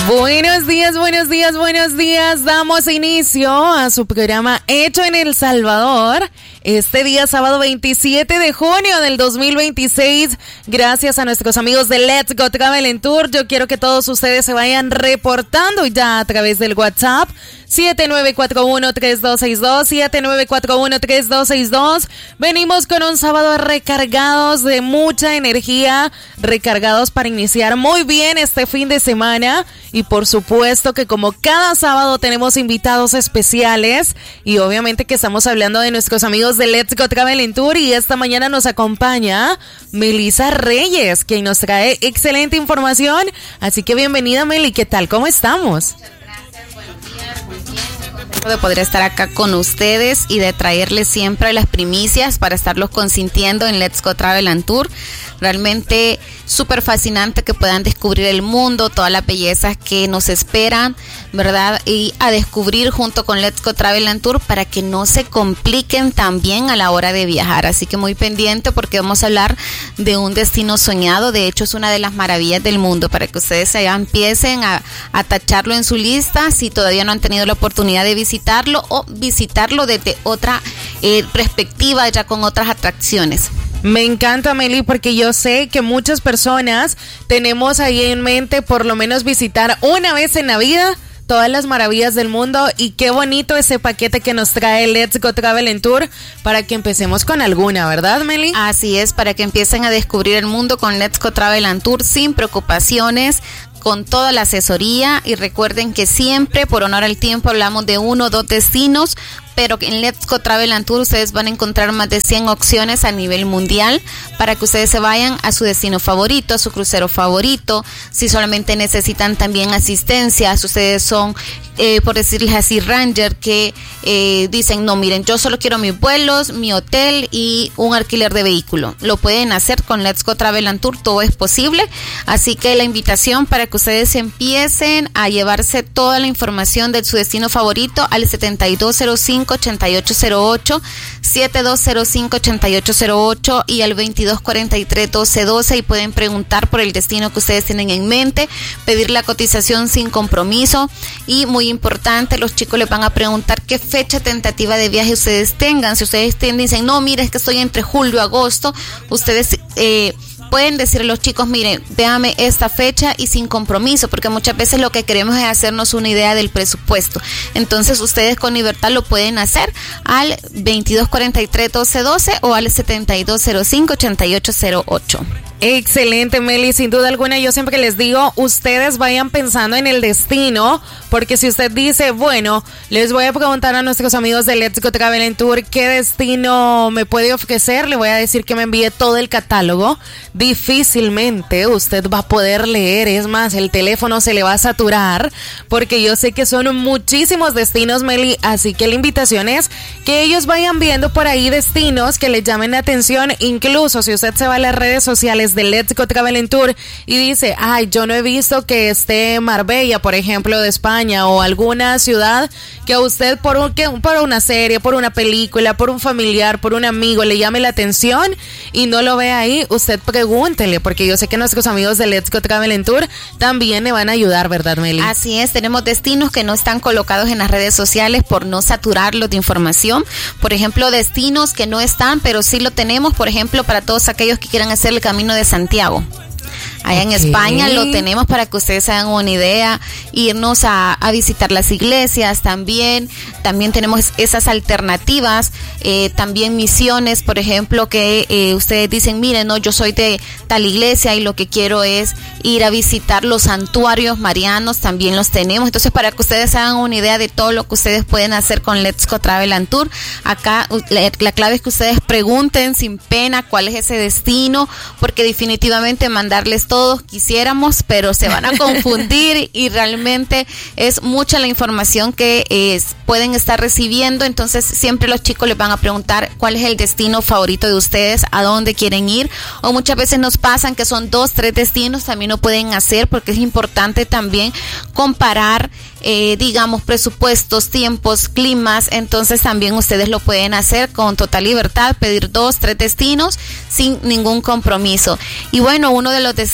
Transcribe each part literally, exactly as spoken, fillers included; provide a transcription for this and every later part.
Buenos días, buenos días, buenos días. Damos inicio a su programa Hecho en El Salvador. Este día, sábado veintisiete de junio del dos mil veintiséis. Gracias a nuestros amigos de Let's Go Travel and Tour. Yo quiero que todos ustedes se vayan reportando ya a través del WhatsApp. siete nueve cuatro uno, tres dos seis dos, siete nueve cuatro uno, tres dos seis dos. Venimos con un sábado recargados de mucha energía, recargados para iniciar muy bien este fin de semana. Y por supuesto que como cada sábado tenemos invitados especiales y obviamente que estamos hablando de nuestros amigos de Let's Go Travel and Tour, y esta mañana nos acompaña Melissa Reyes, quien nos trae excelente información. Así que bienvenida, Meli, ¿qué tal? ¿Cómo estamos? De poder estar acá con ustedes y de traerles siempre las primicias para estarlos consintiendo en Let's Go Travel and Tour. Realmente súper fascinante que puedan descubrir el mundo, todas las bellezas que nos esperan, ¿verdad? Y a descubrir junto con Let's Go Travel and Tour para que no se compliquen también a la hora de viajar. Así que muy pendiente porque vamos a hablar de un destino soñado. De hecho, es una de las maravillas del mundo para que ustedes ya empiecen a, a tacharlo en su lista si todavía no han tenido la oportunidad de visitarlo o visitarlo desde otra eh, perspectiva, ya con otras atracciones. Me encanta, Meli, porque yo sé que muchas personas tenemos ahí en mente por lo menos visitar una vez en la vida todas las maravillas del mundo, y qué bonito ese paquete que nos trae Let's Go Travel and Tour para que empecemos con alguna, ¿verdad, Meli? Así es, para que empiecen a descubrir el mundo con Let's Go Travel and Tour sin preocupaciones, con toda la asesoría. Y recuerden que siempre, por honor al tiempo, hablamos de uno o dos destinos, pero en Let's Go Travel and Tour ustedes van a encontrar más de cien opciones a nivel mundial para que ustedes se vayan a su destino favorito, a su crucero favorito. Si solamente necesitan también asistencia, si ustedes son, eh, por decirles así, ranger, que eh, dicen, no, miren, yo solo quiero mis vuelos, mi hotel y un alquiler de vehículo. Lo pueden hacer con Let's Go Travel and Tour, todo es posible. Así que la invitación para que ustedes empiecen a llevarse toda la información de su destino favorito al setenta y dos cero cinco, ochenta y ocho cero ocho, setenta y dos cero cinco, ochenta y ocho cero ocho y al veintidós cuarenta y tres, doce doce, y pueden preguntar por el destino que ustedes tienen en mente, pedir la cotización sin compromiso. Y muy importante, los chicos les van a preguntar qué fecha tentativa de viaje ustedes tengan. Si ustedes tienen, dicen, no, mire, es que estoy entre julio y agosto, ustedes eh, pueden decirle a los chicos, miren, véame esta fecha y sin compromiso, porque muchas veces lo que queremos es hacernos una idea del presupuesto. Entonces ustedes con libertad lo pueden hacer al veintidós cuarenta y tres, doce doce o al setenta y dos cero cinco, ochenta y ocho cero ocho. Excelente, Meli, sin duda alguna. Yo siempre les digo, ustedes vayan pensando en el destino, porque si usted dice, bueno, les voy a preguntar a nuestros amigos de Let's Go Travel and Tour qué destino me puede ofrecer, le voy a decir que me envíe todo el catálogo. Difícilmente usted va a poder leer, es más, el teléfono se le va a saturar, porque yo sé que son muchísimos destinos, Meli, así que la invitación es que ellos vayan viendo por ahí destinos que les llamen la atención. Incluso si usted se va a las redes sociales de Let's Go Travel and Tour y dice, ay, yo no he visto que esté Marbella, por ejemplo, de España, o alguna ciudad que a usted por, un, que, por una serie, por una película, por un familiar, por un amigo le llame la atención y no lo ve ahí, usted pregúntele, porque yo sé que nuestros amigos de Let's Go Travel and Tour también le van a ayudar, ¿verdad, Meli? Así es, tenemos destinos que no están colocados en las redes sociales por no saturarlos de información. Por ejemplo, destinos que no están, pero sí lo tenemos, por ejemplo, para todos aquellos que quieran hacer el Camino de Santiago. Allá okay. En España lo tenemos para que ustedes se hagan una idea, irnos a, a visitar las iglesias también. También tenemos esas alternativas, eh, también misiones, por ejemplo, que eh, ustedes dicen, miren, no, yo soy de tal iglesia y lo que quiero es ir a visitar los santuarios marianos, también los tenemos. Entonces, para que ustedes hagan una idea de todo lo que ustedes pueden hacer con Let's Go Travel and Tour, acá la, la clave es que ustedes pregunten sin pena cuál es ese destino, porque definitivamente mandarles todos quisiéramos, pero se van a confundir y realmente es mucha la información que es, pueden estar recibiendo. Entonces siempre los chicos les van a preguntar cuál es el destino favorito de ustedes, a dónde quieren ir, o muchas veces nos pasan que son dos, tres destinos, también lo pueden hacer, porque es importante también comparar eh, digamos presupuestos, tiempos, climas. Entonces también ustedes lo pueden hacer con total libertad, pedir dos, tres destinos sin ningún compromiso. Y bueno, uno de los destinos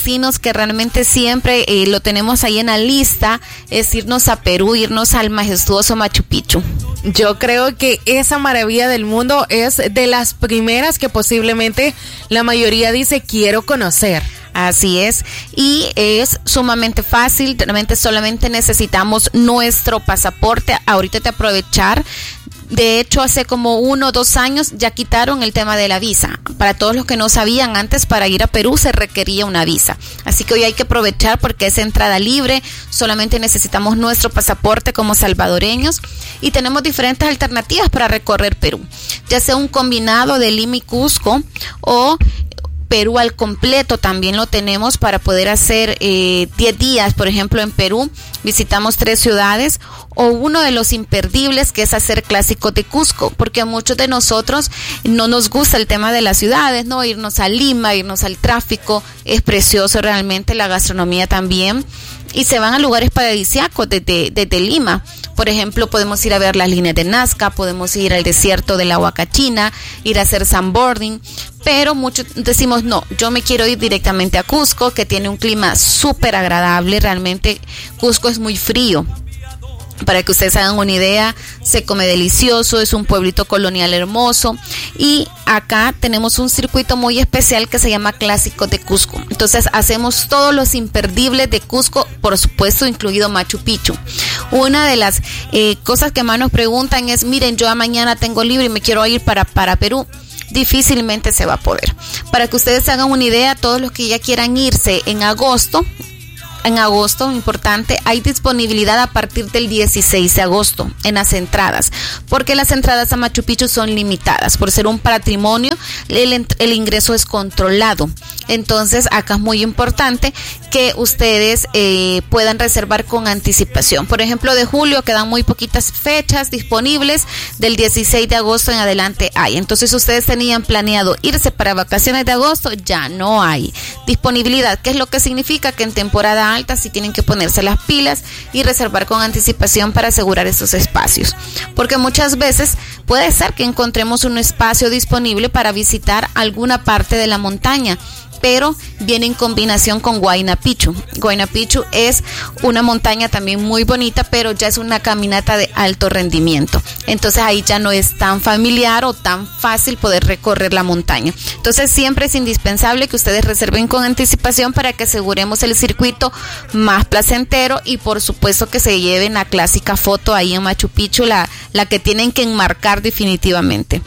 destinos que realmente siempre eh, lo tenemos ahí en la lista es irnos a Perú, irnos al majestuoso Machu Picchu. Yo creo que esa maravilla del mundo es de las primeras que posiblemente la mayoría dice quiero conocer. Así es, y es sumamente fácil, realmente solamente necesitamos nuestro pasaporte, ahorita te aprovechar. De hecho, hace como uno o dos años ya quitaron el tema de la visa. Para todos los que no sabían, antes para ir a Perú se requería una visa. Así que hoy hay que aprovechar porque es entrada libre, solamente necesitamos nuestro pasaporte como salvadoreños y tenemos diferentes alternativas para recorrer Perú, ya sea un combinado de Lima y Cusco o Perú al completo también lo tenemos para poder hacer eh, diez días, por ejemplo en Perú visitamos tres ciudades, o uno de los imperdibles que es hacer clásicos de Cusco, porque a muchos de nosotros no nos gusta el tema de las ciudades, no irnos a Lima, irnos al tráfico, es precioso realmente, la gastronomía también, y se van a lugares paradisíacos desde, desde Lima. Por ejemplo, podemos ir a ver las líneas de Nazca, podemos ir al desierto de la Huacachina, ir a hacer sandboarding, pero muchos decimos, no, yo me quiero ir directamente a Cusco, que tiene un clima súper agradable, realmente Cusco es muy frío. Para que ustedes hagan una idea, se come delicioso, es un pueblito colonial hermoso y acá tenemos un circuito muy especial que se llama Clásicos de Cusco. Entonces hacemos todos los imperdibles de Cusco, por supuesto incluido Machu Picchu. Una de las eh, cosas que más nos preguntan es, miren, yo mañana tengo libre y me quiero ir para, para Perú. Difícilmente se va a poder. Para que ustedes hagan una idea, todos los que ya quieran irse en agosto, En agosto, importante, hay disponibilidad a partir del dieciséis de agosto en las entradas, porque las entradas a Machu Picchu son limitadas. Por ser un patrimonio, el, el ingreso es controlado. Entonces, acá es muy importante que ustedes eh, puedan reservar con anticipación. Por ejemplo, de julio quedan muy poquitas fechas disponibles, del dieciséis de agosto en adelante hay. Entonces, ustedes tenían planeado irse para vacaciones de agosto, ya no hay disponibilidad. ¿Qué es lo que significa? Que en temporada altas sí tienen que ponerse las pilas y reservar con anticipación para asegurar estos espacios, porque muchas veces puede ser que encontremos un espacio disponible para visitar alguna parte de la montaña, pero viene en combinación con Huayna Picchu. Huayna Picchu es una montaña también muy bonita, pero ya es una caminata de alto rendimiento. Entonces ahí ya no es tan familiar o tan fácil poder recorrer la montaña. Entonces siempre es indispensable que ustedes reserven con anticipación para que aseguremos el circuito más placentero y por supuesto que se lleven la clásica foto ahí en Machu Picchu, la, la que tienen que enmarcar definitivamente.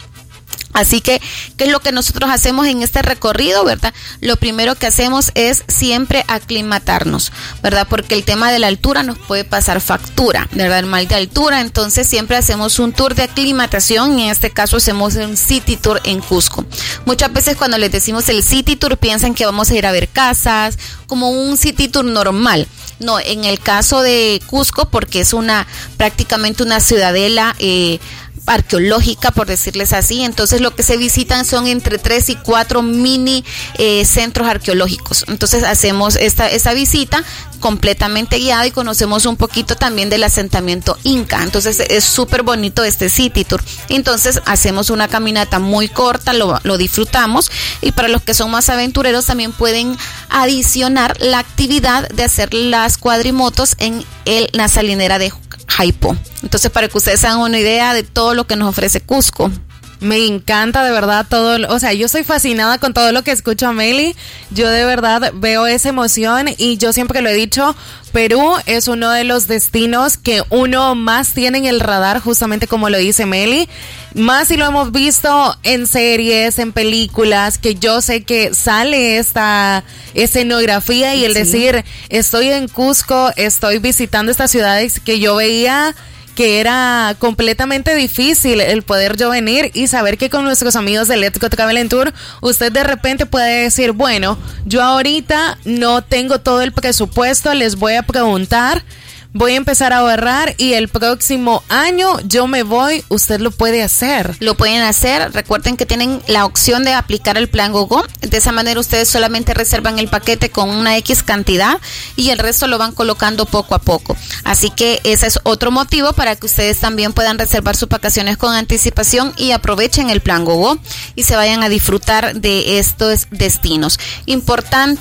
Así que, ¿qué es lo que nosotros hacemos en este recorrido, verdad? Lo primero que hacemos es siempre aclimatarnos, ¿verdad? Porque el tema de la altura nos puede pasar factura, ¿verdad? El mal de altura, entonces siempre hacemos un tour de aclimatación y en este caso hacemos un city tour en Cusco. Muchas veces cuando les decimos el city tour piensan que vamos a ir a ver casas, como un city tour normal. No, en el caso de Cusco, porque es una prácticamente una ciudadela eh, arqueológica, por decirles así, entonces lo que se visitan son entre tres y cuatro mini eh, centros arqueológicos. Entonces hacemos esta, esta visita completamente guiada y conocemos un poquito también del asentamiento inca. Entonces es súper bonito este city tour. Entonces hacemos una caminata muy corta, lo, lo disfrutamos, y para los que son más aventureros también pueden adicionar la actividad de hacer las cuadrimotos en el, la salinera de Jaipo. Entonces, para que ustedes hagan una idea de todo lo que nos ofrece Cusco. Me encanta de verdad todo, o sea, yo estoy fascinada con todo lo que escucho a Meli. Yo de verdad veo esa emoción y yo siempre lo he dicho, Perú es uno de los destinos que uno más tiene en el radar, justamente como lo dice Meli. Más si lo hemos visto en series, en películas, que yo sé que sale esta escenografía y el sí. decir, estoy en Cusco, estoy visitando estas ciudades que yo veía que era completamente difícil el poder yo venir y saber que con nuestros amigos de Let's Go Travel and Tour, usted de repente puede decir, bueno, yo ahorita no tengo todo el presupuesto, les voy a preguntar, voy a empezar a ahorrar y el próximo año yo me voy, usted lo puede hacer. Lo pueden hacer, recuerden que tienen la opción de aplicar el plan GoGo, de esa manera ustedes solamente reservan el paquete con una X cantidad y el resto lo van colocando poco a poco. Así que ese es otro motivo para que ustedes también puedan reservar sus vacaciones con anticipación y aprovechen el plan GoGo y se vayan a disfrutar de estos destinos. Importante,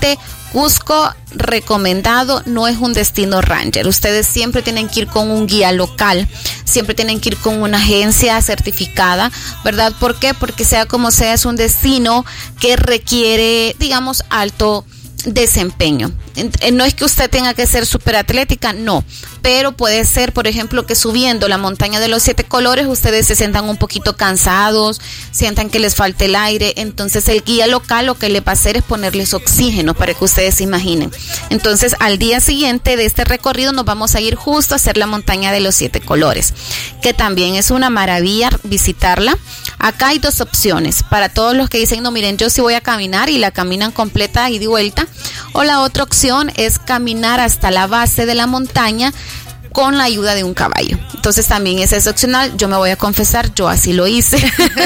Cusco, recomendado, no es un destino ranger. Ustedes siempre tienen que ir con un guía local, siempre tienen que ir con una agencia certificada, ¿verdad? ¿Por qué? Porque sea como sea, es un destino que requiere, digamos, alto desempeño. No es que usted tenga que ser súper atlética, no, pero puede ser, por ejemplo, que subiendo la montaña de los siete colores ustedes se sientan un poquito cansados, sientan que les falta el aire. Entonces el guía local lo que le va a hacer es ponerles oxígeno para que ustedes se imaginen. Entonces al día siguiente de este recorrido nos vamos a ir justo a hacer la montaña de los siete colores, que también es una maravilla visitarla. Acá hay dos opciones para todos los que dicen, no, miren, yo sí voy a caminar y la caminan completa y de vuelta, o la otra opción es caminar hasta la base de la montaña con la ayuda de un caballo. Entonces también ese es opcional. Yo me voy a confesar, yo así lo hice.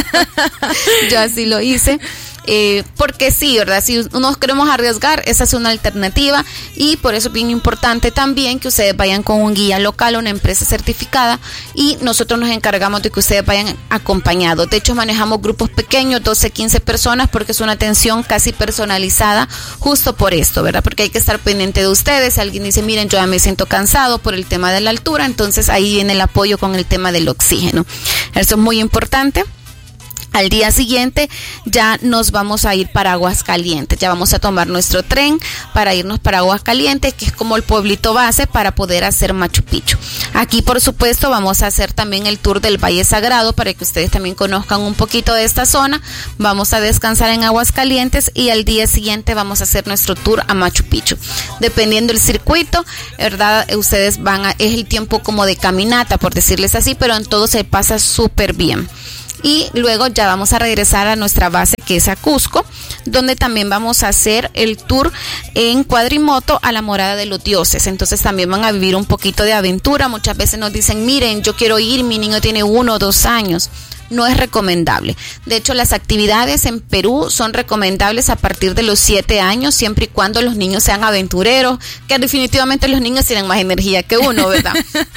yo así lo hice. Eh, porque sí, ¿verdad? Si nos queremos arriesgar, esa es una alternativa, y por eso es bien importante también que ustedes vayan con un guía local, una empresa certificada, y nosotros nos encargamos de que ustedes vayan acompañados. De hecho, manejamos grupos pequeños, doce, quince personas, porque es una atención casi personalizada justo por esto, ¿verdad? Porque hay que estar pendiente de ustedes. Si alguien dice, miren, yo ya me siento cansado por el tema de la altura, entonces ahí viene el apoyo con el tema del oxígeno. Eso es muy importante. Al día siguiente ya nos vamos a ir para Aguascalientes, ya vamos a tomar nuestro tren para irnos para Aguascalientes, que es como el pueblito base para poder hacer Machu Picchu. Aquí, por supuesto, vamos a hacer también el tour del Valle Sagrado para que ustedes también conozcan un poquito de esta zona. Vamos a descansar en Aguascalientes y al día siguiente vamos a hacer nuestro tour a Machu Picchu. Dependiendo del circuito, ¿verdad? Ustedes van a, es el tiempo como de caminata, por decirles así, pero en todo se pasa súper bien. Y luego ya vamos a regresar a nuestra base, que es a Cusco, donde también vamos a hacer el tour en cuadrimoto a la Morada de los Dioses. Entonces también van a vivir un poquito de aventura. Muchas veces nos dicen, miren, yo quiero ir, mi niño tiene uno o dos años. No es recomendable. De hecho, las actividades en Perú son recomendables a partir de los siete años, siempre y cuando los niños sean aventureros, que definitivamente los niños tienen más energía que uno, ¿verdad?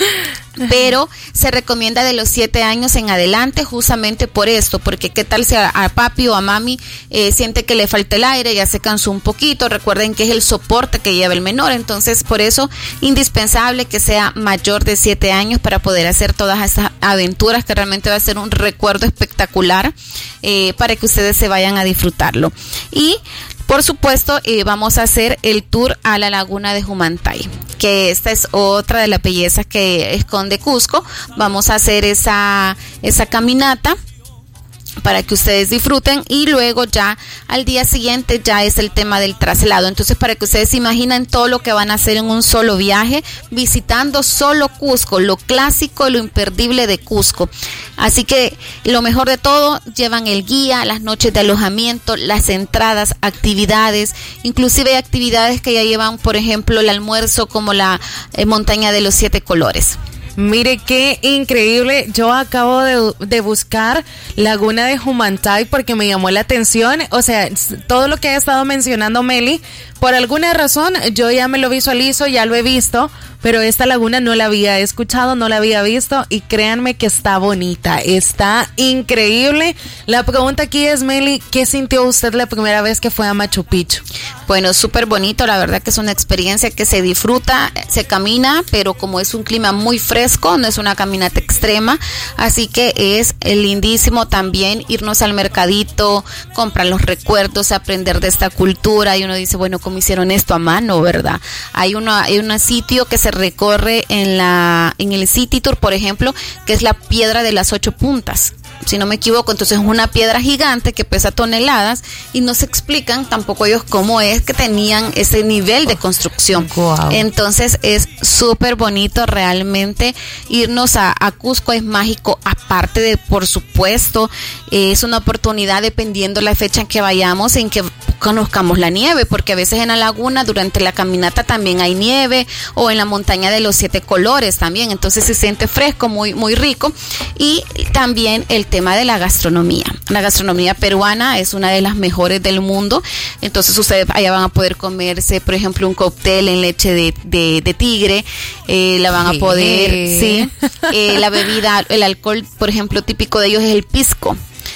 Pero se recomienda de los siete años en adelante, justamente por esto, porque qué tal si a, a papi o a mami eh, siente que le falta el aire, ya se cansó un poquito. Recuerden que es el soporte que lleva el menor, entonces por eso indispensable que sea mayor de siete años para poder hacer todas esas aventuras, que realmente va a ser un recuerdo espectacular eh, para que ustedes se vayan a disfrutarlo. Y por supuesto, eh, vamos a hacer el tour a la laguna de Humantay, que esta es otra de las bellezas que esconde Cusco. Vamos a hacer esa, esa caminata para que ustedes disfruten, y luego ya al día siguiente ya es el tema del traslado. Entonces, para que ustedes se imaginen todo lo que van a hacer en un solo viaje, visitando solo Cusco, lo clásico, lo imperdible de Cusco. Así que lo mejor de todo, llevan el guía, las noches de alojamiento, las entradas, actividades, inclusive hay actividades que ya llevan, por ejemplo, el almuerzo, como la eh, montaña de los siete colores. Mire qué increíble. Yo acabo de, de buscar Laguna de Humantay porque me llamó la atención. O sea, todo lo que ha estado mencionando Meli, por alguna razón yo ya me lo visualizo, ya lo he visto, pero esta laguna no la había escuchado, no la había visto, y créanme que está bonita, está increíble. La pregunta aquí es, Meli, ¿qué sintió usted la primera vez que fue a Machu Picchu? Bueno, súper bonito, la verdad que es una experiencia que se disfruta, se camina, pero como es un clima muy fresco, no es una caminata extrema, así que es lindísimo también irnos al mercadito, comprar los recuerdos, aprender de esta cultura, y uno dice, bueno, ¿cómo hicieron esto a mano, verdad? Hay una, hay un sitio que se recorre en la, en el City Tour, por ejemplo, que es la piedra de las ocho puntas, si no me equivoco. Entonces es una piedra gigante que pesa toneladas, y no se explican tampoco ellos cómo es que tenían ese nivel de construcción. Wow. Entonces es súper bonito realmente irnos a, a Cusco, es mágico, aparte de, por supuesto, eh, es una oportunidad, dependiendo la fecha en que vayamos, en que conozcamos la nieve, porque a veces en la laguna durante la caminata también hay nieve, o en la montaña de los siete colores también, entonces se siente fresco, muy, muy rico. Y también el tema de la gastronomía. La gastronomía peruana es una de las mejores del mundo, entonces ustedes allá van a poder comerse, por ejemplo, un cóctel en leche de, de, de tigre, eh, la van a poder, sí, eh, la bebida, el alcohol, por ejemplo, típico de ellos es el pisco.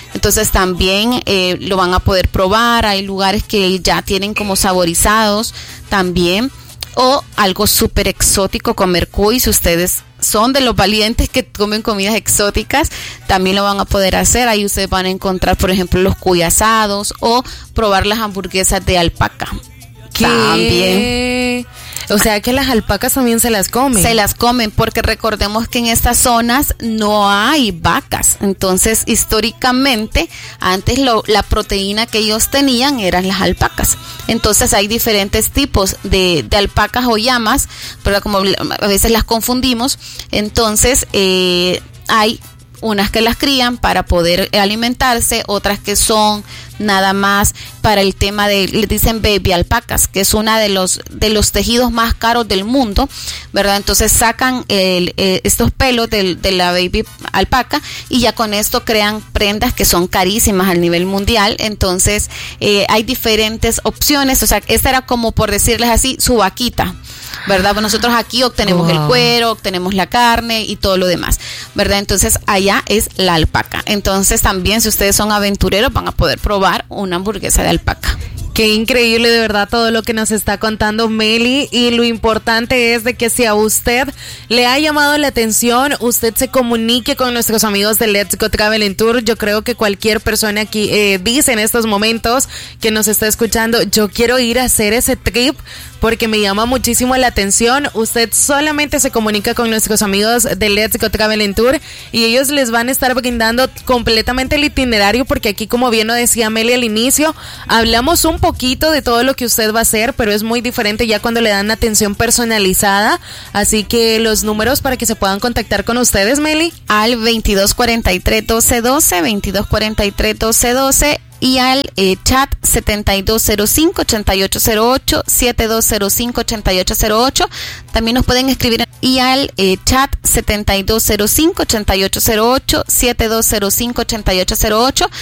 Entonces también eh, lo van a poder probar. Hay lugares que ya tienen como saborizados también, o algo súper exótico, comer cuy. Si ustedes son de los valientes que comen comidas exóticas, también lo van a poder hacer. Ahí ustedes van a encontrar, por ejemplo, los cuy asados, o probar las hamburguesas de alpaca. ¿Qué? También. O sea que las alpacas también se las comen. Se las comen, porque recordemos que en estas zonas no hay vacas. Entonces, históricamente, antes lo, la proteína que ellos tenían eran las alpacas. Entonces, hay diferentes tipos de, de alpacas o llamas, pero como a veces las confundimos. Entonces, eh, hay unas que las crían para poder alimentarse, otras que son nada más para el tema de, le dicen baby alpacas, que es una de los de los tejidos más caros del mundo, ¿verdad? Entonces sacan el, eh, estos pelos de, de la baby alpaca y ya con esto crean prendas que son carísimas a nivel mundial. Entonces eh, hay diferentes opciones. O sea, esta era como, por decirles así, su vaquita, ¿verdad? Pues nosotros aquí obtenemos wow. el cuero, obtenemos la carne y todo lo demás, ¿verdad? Entonces allá es la alpaca. Entonces también, si ustedes son aventureros, van a poder probar una hamburguesa de alpaca. Qué increíble, de verdad, todo lo que nos está contando Meli, y lo importante es de que si a usted le ha llamado la atención, usted se comunique con nuestros amigos de Let's Go Travel and Tour. Yo creo que cualquier persona aquí eh, dice en estos momentos que nos está escuchando, yo quiero ir a hacer ese trip porque me llama muchísimo la atención. Usted solamente se comunica con nuestros amigos de Let's Go Travel and Tour y ellos les van a estar brindando completamente el itinerario, porque aquí, como bien lo decía Meli al inicio, hablamos un poquito de todo lo que usted va a hacer, pero es muy diferente ya cuando le dan atención personalizada. Así que los números para que se puedan contactar con ustedes, Meli. Al veintidós cuarenta y tres doce doce, veintidós cuarenta y tres doce doce, y al eh, chat setenta y dos cero cinco, ochenta y ocho cero ocho, setenta y dos cero cinco, ochenta y ocho cero ocho. También nos pueden escribir y al eh, chat setenta y dos cero cinco, ochenta y ocho cero ocho, setenta y dos cero cinco, ochenta y ocho cero ocho.